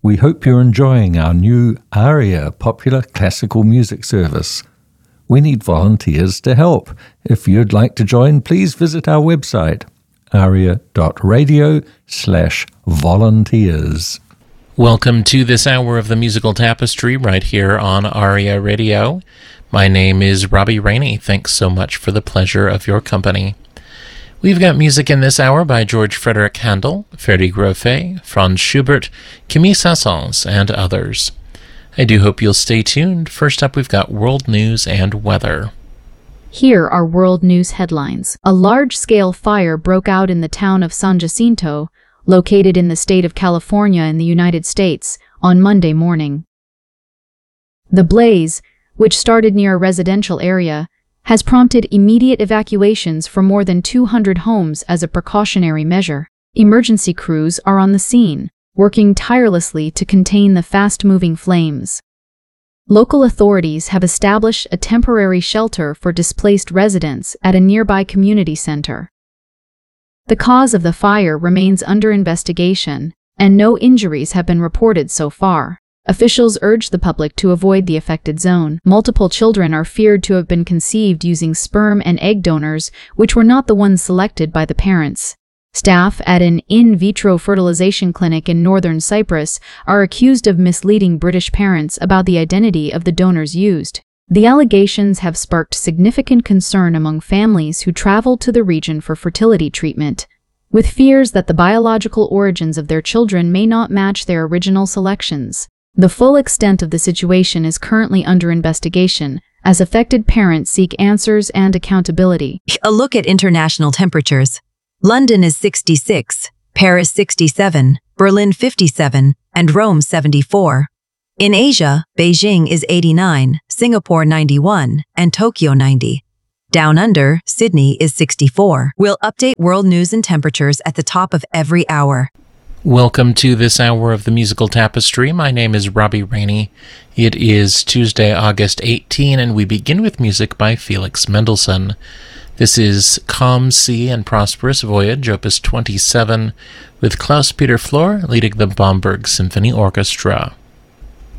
We hope you're enjoying our new ARIA popular classical music service. We need volunteers to help. If you'd like to join, please visit our website, aria.radio/volunteers. Welcome to this hour of the Musical Tapestry right here on ARIA Radio. My name is Robbie Rainey. Thanks so much for the pleasure of your company. We've got music in this hour by George Frederick Handel, Ferdi Grofé, Franz Schubert, Camille Saint-Saëns, and others. I do hope you'll stay tuned. First up, we've got world news and weather. Here are world news headlines. A large-scale fire broke out in the town of San Jacinto, located in the state of California in the United States, on Monday morning. The blaze, which started near a residential area, has prompted immediate evacuations for more than 200 homes as a precautionary measure. Emergency crews are on the scene, working tirelessly to contain the fast-moving flames. Local authorities have established a temporary shelter for displaced residents at a nearby community center. The cause of the fire remains under investigation, and no injuries have been reported so far. Officials urge the public to avoid the affected zone. Multiple children are feared to have been conceived using sperm and egg donors, which were not the ones selected by the parents. Staff at an in vitro fertilization clinic in northern Cyprus are accused of misleading British parents about the identity of the donors used. The allegations have sparked significant concern among families who travel to the region for fertility treatment, with fears that the biological origins of their children may not match their original selections. The full extent of the situation is currently under investigation, as affected parents seek answers and accountability. A look at international temperatures. London is 66, Paris 67, Berlin 57, and Rome 74. In Asia, Beijing is 89, Singapore 91, and Tokyo 90. Down under, Sydney is 64. We'll update world news and temperatures at the top of every hour. Welcome to this hour of the Musical Tapestry. My name is Robbie Rainey. It is Tuesday, August 18, and we begin with music by Felix Mendelssohn. This is Calm Sea and Prosperous Voyage, Opus 27, with Klaus-Peter Flor leading the Bamberg Symphony Orchestra.